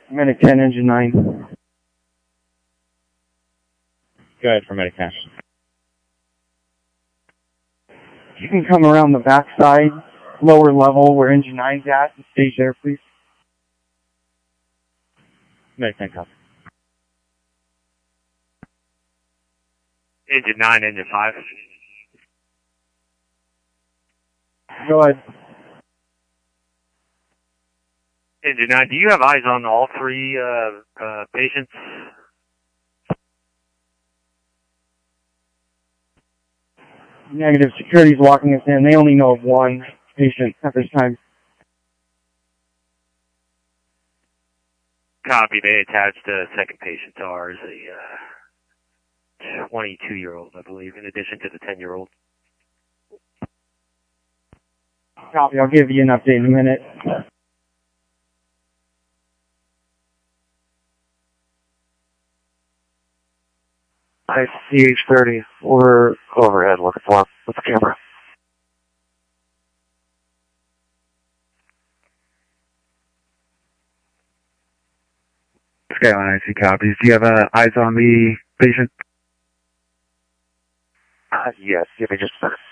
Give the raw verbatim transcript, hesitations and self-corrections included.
Medic ten, engine nine. Go ahead for Medic ten. You can come around the backside, lower level where engine nine's at, and stage there, please. Medic ten, copy. Engine nine, engine five. Go ahead. Engine nine, do you have eyes on all three uh, uh, patients? Negative. Security's walking us in. They only know of one patient at this time. Copy. They attached a second patient to ours, a uh, twenty-two-year-old, I believe, in addition to the ten-year-old. Copy. I'll give you an update in a minute. I C H thirty. We're overhead looking for him with the camera. Skyline I C copies. Do you have uh, eyes on the patient? Uh, yes, give me just a second.